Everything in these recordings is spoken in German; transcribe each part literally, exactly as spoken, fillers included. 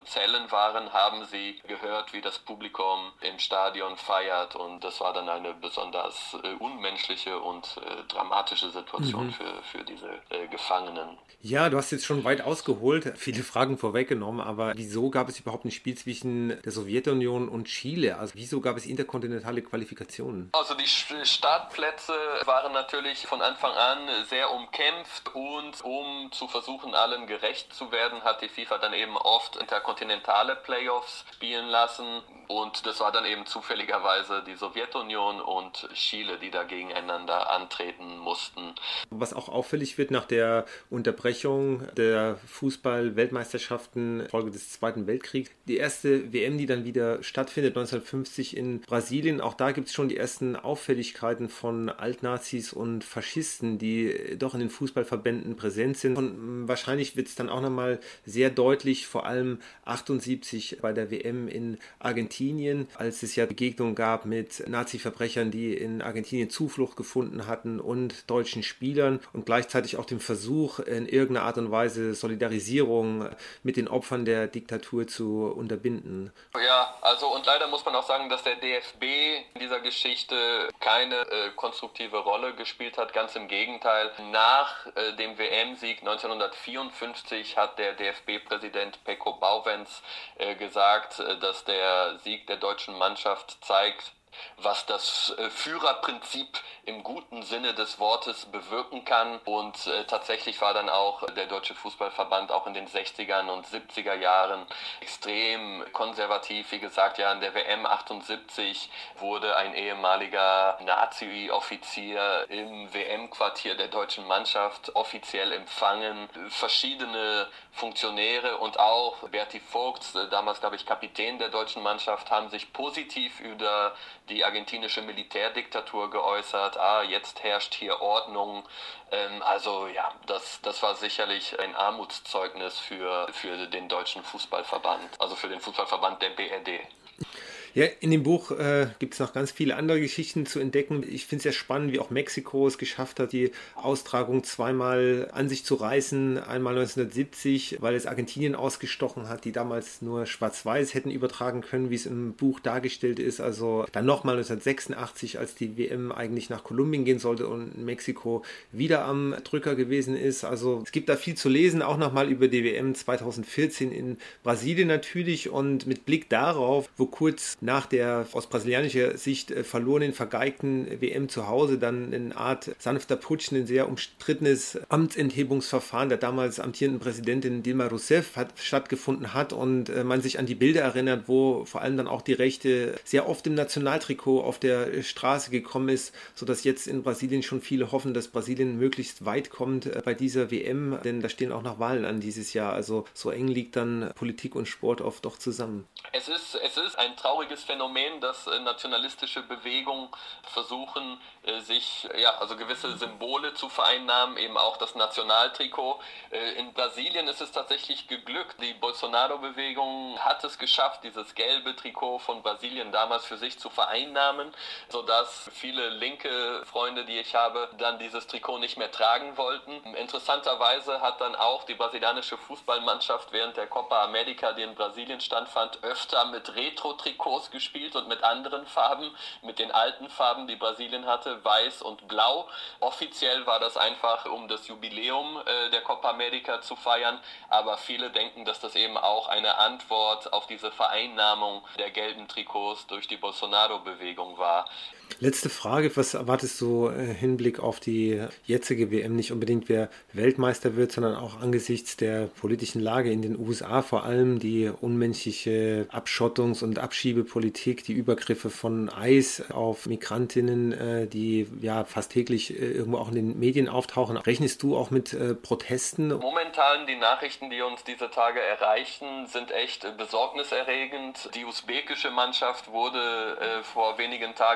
Zellen waren, haben sie gehört, wie das Publikum im Stadion feiert, und das war dann eine besonders äh, unmenschliche und äh, dramatische Situation Mhm. für, für diese äh, Gefangenen. Ja, du hast jetzt schon weit ausgeholt, viele Fragen vorweggenommen, aber wieso gab es überhaupt ein Spiel zwischen der Sowjetunion und Chile? Also wieso gab es interkontinentale Qualifikationen? Also die Startplätze waren natürlich von Anfang an sehr umkämpft, und um zu versuchen, allen gerecht zu werden, hat die FIFA dann eben oft interkontinentale Playoffs spielen lassen, und das war dann eben zufälligerweise die Sowjetunion und Chile, die da gegeneinander antreten mussten. Was auch auffällig wird nach der Unterbrechung der Fußball-Weltmeisterschaften Folge des Zweiten Weltkriegs, die erste W M, die dann wieder stattfindet, neunzehnhundertfünfzig in Brasilien, auch da gibt es schon die ersten Auffälligkeiten von Altnazis und Faschisten, die doch in den Fußballverbänden präsent sind. Und wahrscheinlich wird es dann auch nochmal sehr deutlich, vor allem achtundsiebzig bei der W M in Argentinien, als es ja Begegnungen gab mit Nazi-Verbrechern, die in Argentinien Zuflucht gefunden hatten, und deutschen Spielern, und gleichzeitig auch dem Versuch, in irgendeiner Art und Weise Solidarisierung mit den Opfern der Diktatur zu unterbinden. Ja, also und leider muss man auch sagen, dass der D F B in dieser Geschichte keine äh, konstruktive Rolle gespielt hat. Ganz im Gegenteil. Nach äh, dem W M-Sieg neunzehnhundertvierundfünfzig hat der D F B-Präsident Pecco Bauwens äh, gesagt, äh, dass der Sieg der deutschen Mannschaft zeigt, was das äh, Führerprinzip im guten Sinne des Wortes bewirken kann. Und äh, tatsächlich war dann auch der Deutsche Fußballverband auch in den sechzigern und siebziger Jahren extrem konservativ. Wie gesagt, ja, in der W M achtundsiebzig wurde ein ehemaliger Nazi-Offizier im W M-Quartier der deutschen Mannschaft offiziell empfangen. Verschiedene Funktionäre und auch Berti Vogts, äh, damals glaube ich Kapitän der deutschen Mannschaft, haben sich positiv über die argentinische Militärdiktatur geäußert. Ah, jetzt herrscht hier Ordnung. Ähm, also ja, das, das war sicherlich ein Armutszeugnis für, für den deutschen Fußballverband, also für den Fußballverband der B R D. Ja, in dem Buch äh, gibt es noch ganz viele andere Geschichten zu entdecken. Ich finde es sehr spannend, wie auch Mexiko es geschafft hat, die Austragung zweimal an sich zu reißen. Einmal neunzehnhundertsiebzig, weil es Argentinien ausgestochen hat, die damals nur schwarz-weiß hätten übertragen können, wie es im Buch dargestellt ist. Also dann nochmal neunzehnhundertsechsundachtzig, als die W M eigentlich nach Kolumbien gehen sollte und Mexiko wieder am Drücker gewesen ist. Also es gibt da viel zu lesen, auch nochmal über die W M zweitausendvierzehn in Brasilien natürlich, und mit Blick darauf, wo kurz nach der aus brasilianischer Sicht äh, verlorenen, vergeigten W M zu Hause dann eine Art sanfter Putsch, ein sehr umstrittenes Amtsenthebungsverfahren der damals amtierenden Präsidentin Dilma Rousseff hat, stattgefunden hat, und äh, man sich an die Bilder erinnert, wo vor allem dann auch die Rechte sehr oft im Nationaltrikot auf der Straße gekommen ist, sodass jetzt in Brasilien schon viele hoffen, dass Brasilien möglichst weit kommt äh, bei dieser W M, denn da stehen auch noch Wahlen an dieses Jahr. Also so eng liegt dann Politik und Sport oft doch zusammen. Es ist, es ist ein trauriges Phänomen, dass äh, nationalistische Bewegungen versuchen, äh, sich, ja, also gewisse Symbole zu vereinnahmen, eben auch das Nationaltrikot. Äh, in Brasilien ist es tatsächlich geglückt. Die Bolsonaro-Bewegung hat es geschafft, dieses gelbe Trikot von Brasilien damals für sich zu vereinnahmen, sodass viele linke Freunde, die ich habe, dann dieses Trikot nicht mehr tragen wollten. Interessanterweise hat dann auch die brasilianische Fußballmannschaft während der Copa América, die in Brasilien stattfand, öfter mit Retro-Trikots gespielt und mit anderen Farben, mit den alten Farben, die Brasilien hatte, weiß und blau. Offiziell war das einfach, um das Jubiläum äh, der Copa América zu feiern, aber viele denken, dass das eben auch eine Antwort auf diese Vereinnahmung der gelben Trikots durch die Bolsonaro-Bewegung war. Letzte Frage, was erwartest du im Hinblick auf die jetzige W M? Nicht unbedingt, wer Weltmeister wird, sondern auch angesichts der politischen Lage in den U S A, vor allem die unmenschliche Abschottungs- und Abschiebepolitik, die Übergriffe von ICE auf Migrantinnen, die ja fast täglich irgendwo auch in den Medien auftauchen. Rechnest du auch mit Protesten? Momentan die Nachrichten, die uns diese Tage erreichen, sind echt besorgniserregend. Die usbekische Mannschaft wurde äh, vor wenigen Tagen vor einem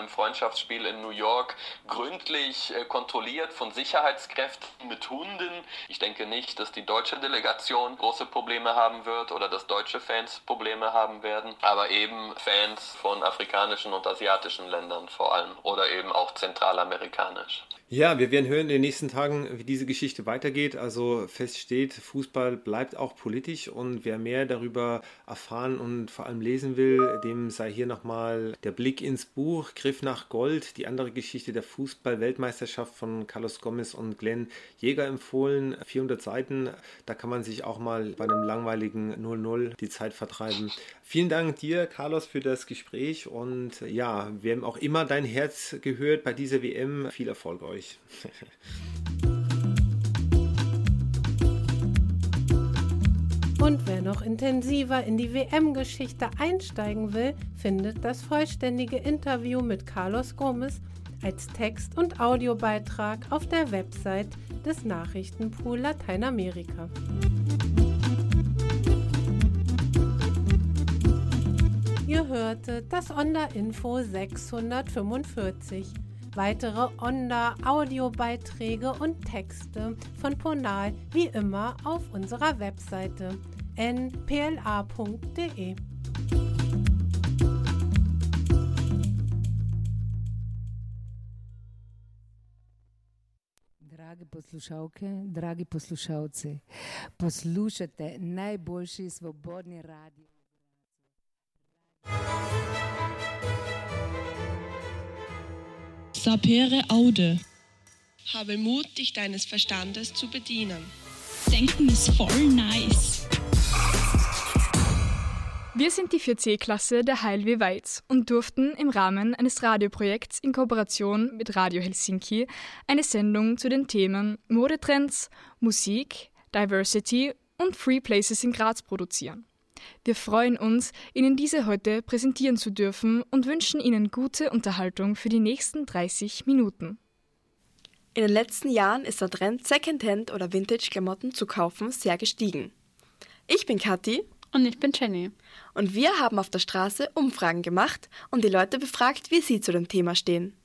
einem Freundschaftsspiel in New York gründlich äh, kontrolliert von Sicherheitskräften mit Hunden. Ich denke nicht, dass die deutsche Delegation große Probleme haben wird oder dass deutsche Fans Probleme haben werden, aber eben Fans von afrikanischen und asiatischen Ländern vor allem oder eben auch zentralamerikanisch. Ja, wir werden hören in den nächsten Tagen, wie diese Geschichte weitergeht. Also fest steht, Fußball bleibt auch politisch und wer mehr darüber erfahren und vor allem lesen will, dem sei hier nochmal der Blick ins Buch Griff nach Gold, die andere Geschichte der Fußball-Weltmeisterschaft von Carlos Gomez und Glenn Jäger empfohlen. vierhundert Seiten, da kann man sich auch mal bei einem langweiligen null null die Zeit vertreiben. Vielen Dank dir, Carlos, für das Gespräch und ja, wir haben auch immer dein Herz gehört bei dieser W M. Viel Erfolg euch. Und wer noch intensiver in die W M-Geschichte einsteigen will, findet das vollständige Interview mit Carlos Gomez als Text- und Audiobeitrag auf der Website des Nachrichtenpool Lateinamerika. Ihr hörtet das Onda Info sechshundertfünfundvierzig. Weitere Onda-Audiobeiträge und Texte von Ponal wie immer auf unserer Webseite n p l a punkt d e. Drage poslušalke, dragi poslušalci, poslušate najboljši svobodni radio. Sapere aude. Habe Mut, dich deines Verstandes zu bedienen. Denken ist voll nice. Wir sind die vier C-Klasse der H L W Weiz und durften im Rahmen eines Radioprojekts in Kooperation mit Radio Helsinki eine Sendung zu den Themen Modetrends, Musik, Diversity und Free Places in Graz produzieren. Wir freuen uns, Ihnen diese heute präsentieren zu dürfen und wünschen Ihnen gute Unterhaltung für die nächsten dreißig Minuten. In den letzten Jahren ist der Trend, Secondhand- oder Vintage-Klamotten zu kaufen, sehr gestiegen. Ich bin Kathi. Und ich bin Jenny. Und wir haben auf der Straße Umfragen gemacht und die Leute befragt, wie sie zu dem Thema stehen.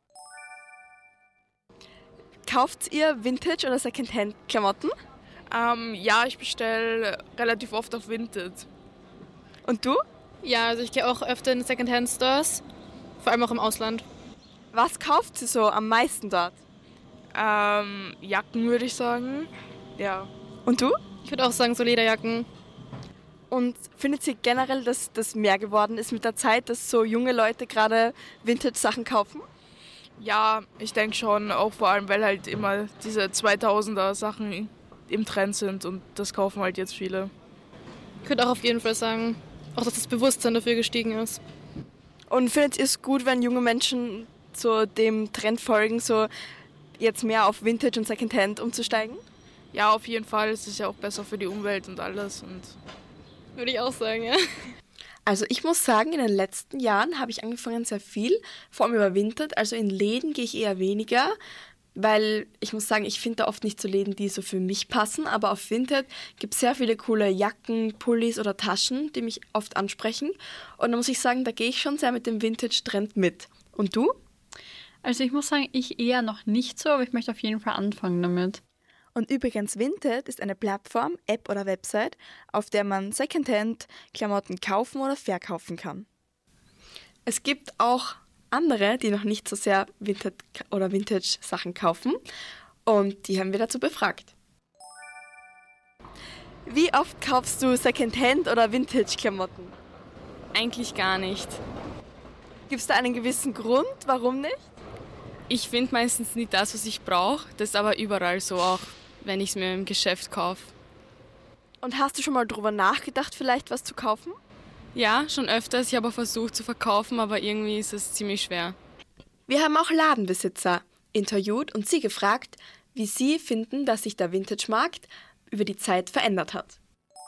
Kauft ihr Vintage- oder Secondhand-Klamotten? Ähm, ja, ich bestelle relativ oft auf Vinted. Und du? Ja, also ich gehe auch öfter in Secondhand-Stores, vor allem auch im Ausland. Was kauft ihr so am meisten dort? Ähm, Jacken würde ich sagen. Ja. Und du? Ich würde auch sagen, so Lederjacken. Und findet ihr generell, dass das mehr geworden ist mit der Zeit, dass so junge Leute gerade Vintage-Sachen kaufen? Ja, ich denke schon, auch vor allem, weil halt immer diese zweitausender-Sachen im Trend sind und das kaufen halt jetzt viele. Ich würde auch auf jeden Fall sagen, auch dass das Bewusstsein dafür gestiegen ist. Und findet ihr es gut, wenn junge Menschen so dem Trend folgen, so jetzt mehr auf Vintage und Secondhand umzusteigen? Ja, auf jeden Fall. Es ist ja auch besser für die Umwelt und alles. Und würde ich auch sagen, ja. Also ich muss sagen, in den letzten Jahren habe ich angefangen sehr viel, vor allem über Vinted. Also in Läden gehe ich eher weniger, weil ich muss sagen, ich finde da oft nicht so Läden, die so für mich passen. Aber auf Vinted gibt es sehr viele coole Jacken, Pullis oder Taschen, die mich oft ansprechen. Und da muss ich sagen, da gehe ich schon sehr mit dem Vintage-Trend mit. Und du? Also ich muss sagen, ich eher noch nicht so, aber ich möchte auf jeden Fall anfangen damit. Und übrigens, Vinted ist eine Plattform, App oder Website, auf der man Secondhand-Klamotten kaufen oder verkaufen kann. Es gibt auch andere, die noch nicht so sehr Vintage- oder Vintage-Sachen kaufen und die haben wir dazu befragt. Wie oft kaufst du Secondhand- oder Vintage-Klamotten? Eigentlich gar nicht. Gibt es da einen gewissen Grund, warum nicht? Ich finde meistens nicht das, was ich brauche. Das ist aber überall so, auch wenn ich es mir im Geschäft kaufe. Und hast du schon mal drüber nachgedacht, vielleicht was zu kaufen? Ja, schon öfters. Ich habe auch versucht zu verkaufen, aber irgendwie ist es ziemlich schwer. Wir haben auch Ladenbesitzer interviewt und sie gefragt, wie sie finden, dass sich der Vintage-Markt über die Zeit verändert hat.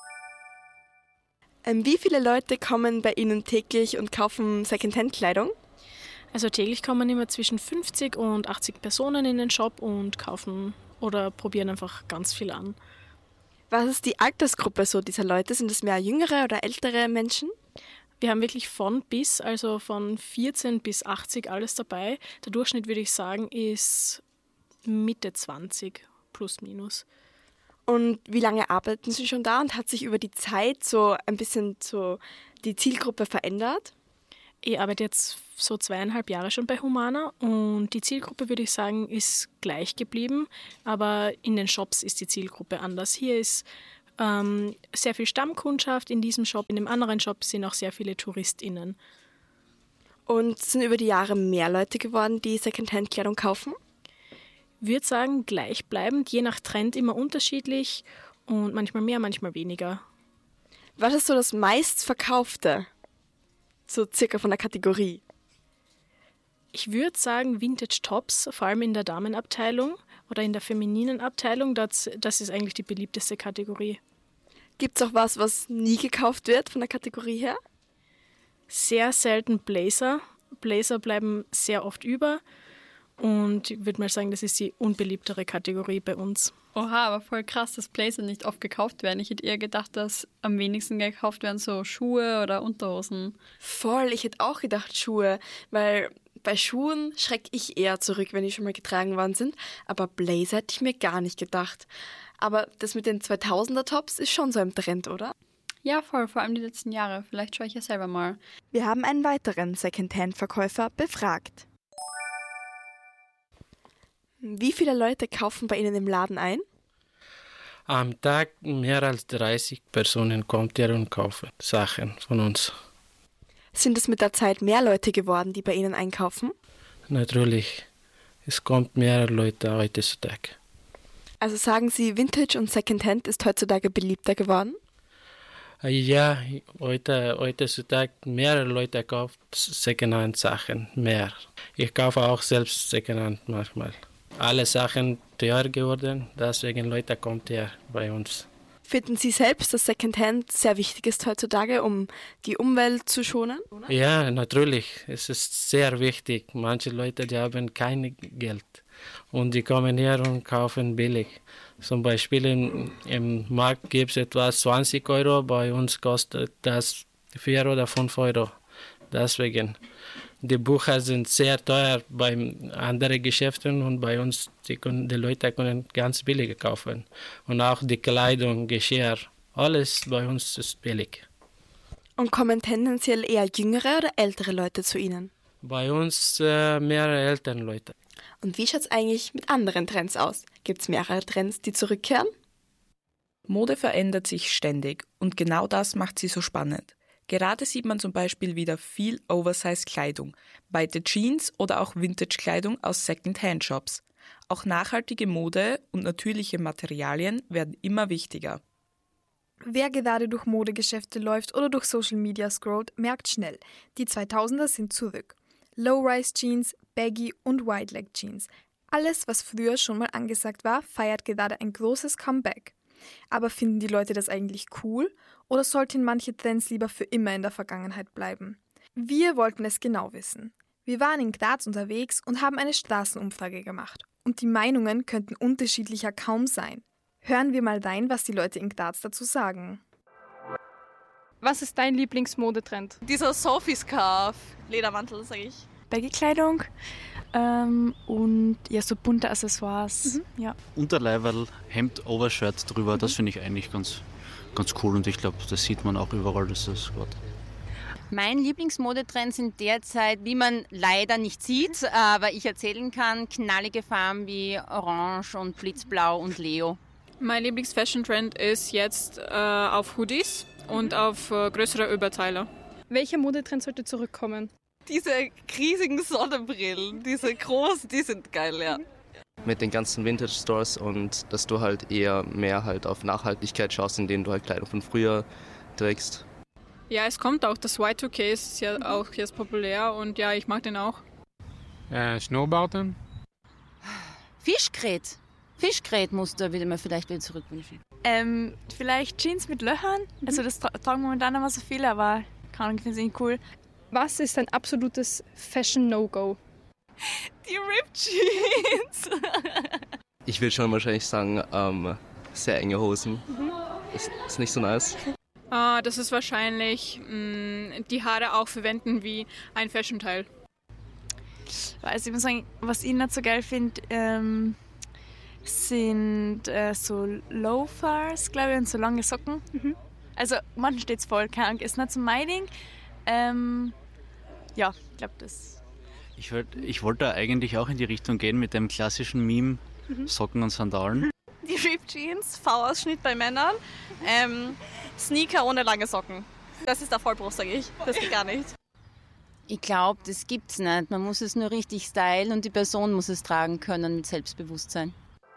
Ähm, wie viele Leute kommen bei Ihnen täglich und kaufen Secondhand-Kleidung? Also täglich kommen immer zwischen fünfzig und achtzig Personen in den Shop und kaufen oder probieren einfach ganz viel an. Was ist die Altersgruppe so dieser Leute? Sind es mehr jüngere oder ältere Menschen? Wir haben wirklich von bis, also von vierzehn bis achtzig alles dabei. Der Durchschnitt, würde ich sagen, ist Mitte zwanzig plus minus. Und wie lange arbeiten Sie schon da und hat sich über die Zeit so ein bisschen so die Zielgruppe verändert? Ich arbeite jetzt so zweieinhalb Jahre schon bei Humana und die Zielgruppe, würde ich sagen, ist gleich geblieben, aber in den Shops ist die Zielgruppe anders. Hier ist ähm, sehr viel Stammkundschaft in diesem Shop, in dem anderen Shop sind auch sehr viele TouristInnen. Und sind über die Jahre mehr Leute geworden, die Secondhand-Kleidung kaufen? Ich würde sagen, gleichbleibend, je nach Trend immer unterschiedlich und manchmal mehr, manchmal weniger. Was ist so das meistverkaufte? So circa von der Kategorie? Ich würde sagen Vintage Tops, vor allem in der Damenabteilung oder in der femininen Abteilung. Das, das ist eigentlich die beliebteste Kategorie. Gibt es auch was, was nie gekauft wird von der Kategorie her? Sehr selten Blazer. Blazer bleiben sehr oft über. Und ich würde mal sagen, das ist die unbeliebtere Kategorie bei uns. Oha, aber voll krass, dass Blazer nicht oft gekauft werden. Ich hätte eher gedacht, dass am wenigsten gekauft werden so Schuhe oder Unterhosen. Voll, ich hätte auch gedacht Schuhe, weil bei Schuhen schrecke ich eher zurück, wenn die schon mal getragen worden sind. Aber Blazer hätte ich mir gar nicht gedacht. Aber das mit den zweitausender-Tops ist schon so im Trend, oder? Ja, voll, vor allem die letzten Jahre. Vielleicht schaue ich ja selber mal. Wir haben einen weiteren Secondhand-Verkäufer befragt. Wie viele Leute kaufen bei Ihnen im Laden ein? Am Tag mehr als dreißig Personen kommen hier und kaufen Sachen von uns. Sind es mit der Zeit mehr Leute geworden, die bei Ihnen einkaufen? Natürlich. Es kommt mehr Leute heutzutage. Also sagen Sie, Vintage und Secondhand ist heutzutage beliebter geworden? Ja, heute, heutzutage mehr Leute kaufen Secondhand-Sachen, mehr. Ich kaufe auch selbst Secondhand manchmal. Alle Sachen teuer geworden, deswegen Leute kommen her bei uns. Finden Sie selbst, dass Secondhand sehr wichtig ist heutzutage, um die Umwelt zu schonen? Oder? Ja, natürlich. Es ist sehr wichtig. Manche Leute, die haben kein Geld und die kommen her und kaufen billig. Zum Beispiel im, im Markt gibt es etwa zwanzig Euro, bei uns kostet das vier oder fünf Euro. Deswegen. Die Bücher sind sehr teuer bei anderen Geschäften und bei uns, die, können, die Leute können ganz billig kaufen. Und auch die Kleidung, Geschirr, alles bei uns ist billig. Und kommen tendenziell eher jüngere oder ältere Leute zu Ihnen? Bei uns äh, mehr ältere Leute. Und wie schaut es eigentlich mit anderen Trends aus? Gibt es mehrere Trends, die zurückkehren? Mode verändert sich ständig und genau das macht sie so spannend. Gerade sieht man zum Beispiel wieder viel Oversize-Kleidung, weite Jeans oder auch Vintage-Kleidung aus Second-Hand-Shops. Auch nachhaltige Mode und natürliche Materialien werden immer wichtiger. Wer gerade durch Modegeschäfte läuft oder durch Social Media scrollt, merkt schnell, die zweitausender sind zurück. Low-Rise-Jeans, Baggy und Wide-Leg-Jeans. Alles, was früher schon mal angesagt war, feiert gerade ein großes Comeback. Aber finden die Leute das eigentlich cool oder sollten manche Trends lieber für immer in der Vergangenheit bleiben? Wir wollten es genau wissen. Wir waren in Graz unterwegs und haben eine Straßenumfrage gemacht. Und die Meinungen könnten unterschiedlicher kaum sein. Hören wir mal rein, was die Leute in Graz dazu sagen. Was ist dein Lieblingsmodetrend? Dieser Sophie-Scarf, Ledermantel, sage ich. Baggy-Kleidung ähm, und ja, so bunte Accessoires. Mhm. Ja. Unterleiberl, Hemd, Overshirt drüber, mhm. Das finde ich eigentlich ganz, ganz cool und ich glaube, das sieht man auch überall, dass das geht. Mein Lieblingsmodetrend sind derzeit, wie man leider nicht sieht, aber ich erzählen kann, knallige Farben wie Orange und Blitzblau und Leo. Mein Lieblings-Fashion-Trend ist jetzt äh, auf Hoodies und auf äh, größere Oberteile. Welcher Modetrend sollte zurückkommen? Diese riesigen Sonnenbrillen, diese großen, die sind geil, ja. Mit den ganzen Vintage-Stores und dass du halt eher mehr halt auf Nachhaltigkeit schaust, indem du halt Kleidung von früher trägst. Ja, es kommt auch. Das Y zwei K ist ja auch jetzt populär und ja, ich mag den auch. Äh, Snowboarden? Fischgrät. Fischgrätmuster würde man vielleicht wieder zurückwünschen. Ähm, vielleicht Jeans mit Löchern. Mhm. Also das tra- tragen momentan immer so viele, aber keine Ahnung, ich finde es nicht cool. Was ist dein absolutes Fashion-No-Go? Die Ripped Jeans. Ich würde schon wahrscheinlich sagen, ähm, sehr enge Hosen. Mhm. Ist, ist nicht so nice. Uh, das ist wahrscheinlich mh, die Haare auch verwenden wie ein Fashion-Teil. Also ich muss sagen, was ich nicht so geil finde, ähm, sind äh, so Loafers, glaube ich, und so lange Socken. Mhm. Also manchen steht es voll, keine Ahnung, ist nicht so mein Ding. Ähm, ja, ich glaube das. Ich, wollt, ich wollte eigentlich auch in die Richtung gehen mit dem klassischen Meme, mhm. Socken und Sandalen. Die Ripped Jeans, V-Ausschnitt bei Männern, ähm, Sneaker ohne lange Socken. Das ist der Vollbruch, sage ich. Das geht gar nicht. Ich glaube, das gibt's nicht. Man muss es nur richtig stylen und die Person muss es tragen können mit Selbstbewusstsein.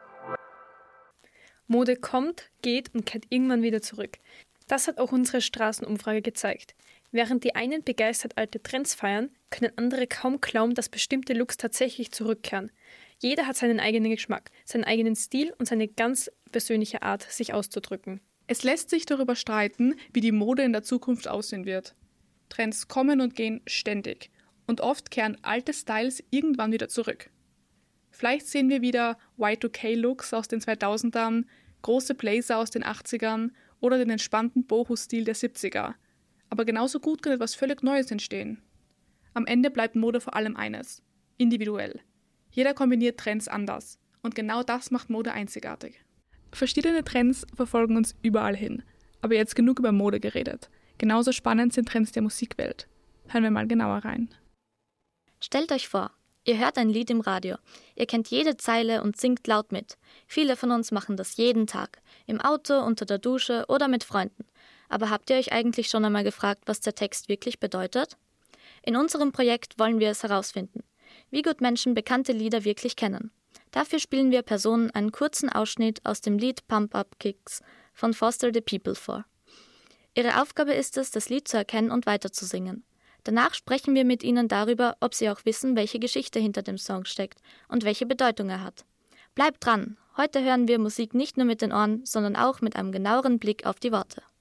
Mode kommt, geht und kehrt irgendwann wieder zurück. Das hat auch unsere Straßenumfrage gezeigt. Während die einen begeistert alte Trends feiern, können andere kaum glauben, dass bestimmte Looks tatsächlich zurückkehren. Jeder hat seinen eigenen Geschmack, seinen eigenen Stil und seine ganz persönliche Art, sich auszudrücken. Es lässt sich darüber streiten, wie die Mode in der Zukunft aussehen wird. Trends kommen und gehen ständig und oft kehren alte Styles irgendwann wieder zurück. Vielleicht sehen wir wieder Y zwei K-Looks aus den zweitausendern, große Blazer aus den achtzigern oder den entspannten Boho-Stil der siebziger. Aber genauso gut kann etwas völlig Neues entstehen. Am Ende bleibt Mode vor allem eines: individuell. Jeder kombiniert Trends anders und genau das macht Mode einzigartig. Verschiedene Trends verfolgen uns überall hin, aber jetzt genug über Mode geredet. Genauso spannend sind Trends der Musikwelt. Hören wir mal genauer rein. Stellt euch vor, ihr hört ein Lied im Radio. Ihr kennt jede Zeile und singt laut mit. Viele von uns machen das jeden Tag. Im Auto, unter der Dusche oder mit Freunden. Aber habt ihr euch eigentlich schon einmal gefragt, was der Text wirklich bedeutet? In unserem Projekt wollen wir es herausfinden, wie gut Menschen bekannte Lieder wirklich kennen. Dafür spielen wir Personen einen kurzen Ausschnitt aus dem Lied Pump Up Kicks von Foster the People vor. Ihre Aufgabe ist es, das Lied zu erkennen und weiterzusingen. Danach sprechen wir mit ihnen darüber, ob sie auch wissen, welche Geschichte hinter dem Song steckt und welche Bedeutung er hat. Bleibt dran! Heute hören wir Musik nicht nur mit den Ohren, sondern auch mit einem genaueren Blick auf die Worte.